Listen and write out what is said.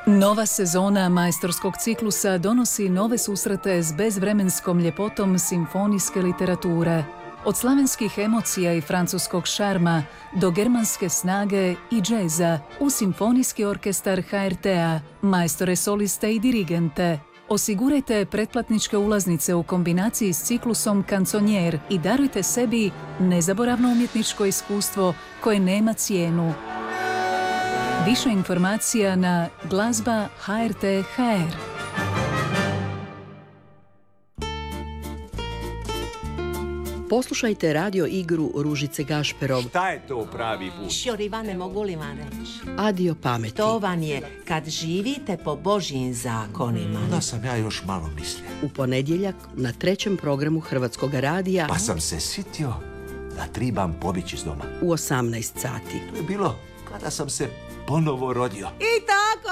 Nova sezona majstorskog ciklusa donosi nove susrete s bezvremenskom ljepotom simfonijske literature. Od slavenskih emocija i francuskog šarma do germanske snage i džeza u simfonijski orkestar HRT-a, majstore soliste i dirigente. Osigurajte pretplatničke ulaznice u kombinaciji s ciklusom Kanconier i darujte sebi nezaboravno umjetničko iskustvo koje nema cijenu. Više informacija na glazba.hrt.hr. Poslušajte radio igru Ružice Gašperov. Šta je to pravi put? Šorivane, mogu li vam reći? Adio pameti. To vam je kad živite po Božjim zakonima. Da sam ja još malo mislio. U ponedjeljak na 3. programu Hrvatskog radija Pa sam se sitio da tribam pobići iz doma. u 18 sati. To je bilo kada sam se ponovo rodio. I tako